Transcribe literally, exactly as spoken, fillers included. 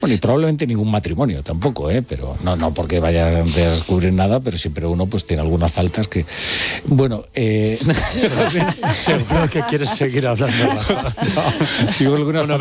Bueno, y probablemente ningún matrimonio tampoco, ¿eh? Pero no, no porque vaya a descubrir nada, pero siempre uno pues tiene algunas faltas que... Bueno, eh... Seguro que quieres seguir hablando. No, digo algunas